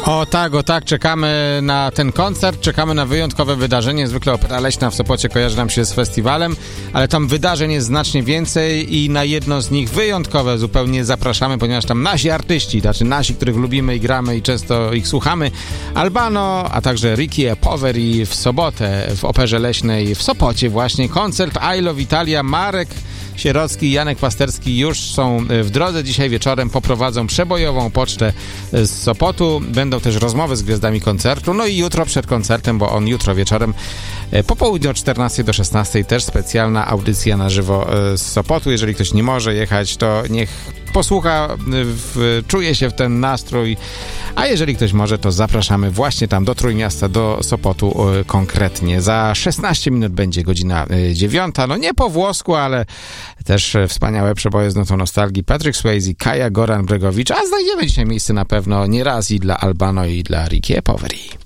O tak, czekamy na ten koncert, czekamy na wyjątkowe wydarzenie. Zwykle Opera Leśna w Sopocie kojarzy nam się z festiwalem, ale tam wydarzeń jest znacznie więcej i na jedno z nich wyjątkowe zupełnie zapraszamy, ponieważ tam nasi artyści, znaczy nasi, których lubimy i gramy i często ich słuchamy, Albano, a także Ricky Poveri w sobotę w Operze Leśnej w Sopocie właśnie. Koncert I Love Italia. Marek Sierocki i Janek Pasterski już są w drodze. Dzisiaj wieczorem poprowadzą przebojową pocztę z Sopotu. Będą też rozmowy z gwiazdami koncertu. No i jutro przed koncertem, bo on jutro wieczorem po południu od 14 do 16 też specjalna audycja na żywo z Sopotu. Jeżeli ktoś nie może jechać, to niech posłucha, czuje się w ten nastrój, a jeżeli ktoś może, to zapraszamy właśnie tam do Trójmiasta, do Sopotu konkretnie. Za 16 minut będzie godzina 9. No nie po włosku, ale też wspaniałe przeboje z notą nostalgii. Patrick Swayze, Kaja Goran-Bregowicz, a znajdziemy dzisiaj miejsce na pewno nie raz i dla Albano, i dla Ricky Poveri.